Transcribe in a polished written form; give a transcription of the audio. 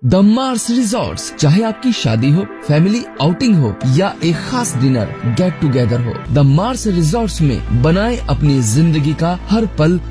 the Mars resorts, चाहे आपकी शादी हो, फैमिली आउटिंग हो या एक खास डिनर गेट टुगेदर हो, द मार्स रिजॉर्ट्स में बनाए अपनी जिंदगी का हर पल